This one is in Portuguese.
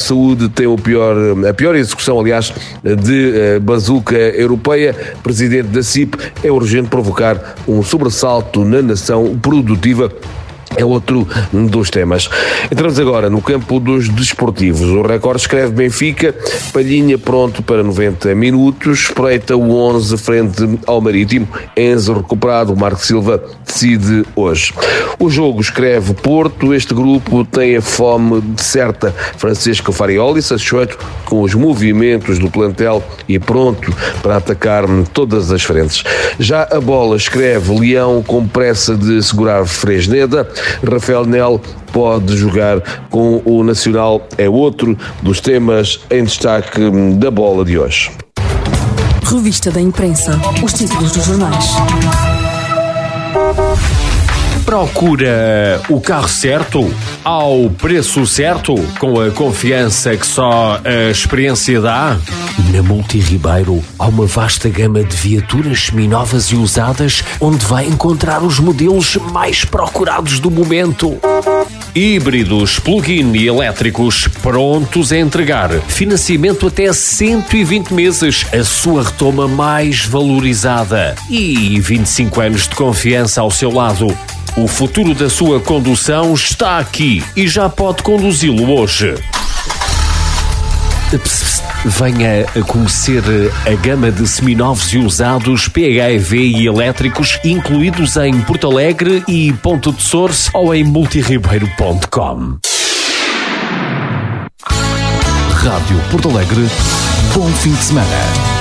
saúde tem a pior execução, aliás, de bazuca europeia. Presidente da CIP, é urgente provocar um sobressalto na nação produtiva. É outro dos temas. Entramos agora no campo dos desportivos. O Record escreve: Benfica, Palhinha pronto para 90 minutos, espreita o 11 frente ao Marítimo. Enzo recuperado, Marco Silva decide hoje. O jogo escreve: Porto, este grupo tem a fome certa. Francisco Farioli satisfeito com os movimentos do plantel e pronto para atacar todas as frentes. Já a Bola escreve: Leão com pressa de segurar Fresneda. Rafael Nel pode jogar com o Nacional, é outro dos temas em destaque da Bola de hoje. Revista da Imprensa, os títulos dos jornais. Procura o carro certo, ao preço certo, com a confiança que só a experiência dá? Na Multirribeiro há uma vasta gama de viaturas seminovas e usadas, onde vai encontrar os modelos mais procurados do momento. Híbridos, plug-in e elétricos prontos a entregar. Financiamento até 120 meses. A sua retoma mais valorizada. E 25 anos de confiança ao seu lado. O futuro da sua condução está aqui e já pode conduzi-lo hoje. Venha a conhecer a gama de seminovos e usados PHEV e elétricos, incluídos em Porto Alegre e Ponta de Source ou em multirribeiro.com. Rádio Porto Alegre, bom fim de semana.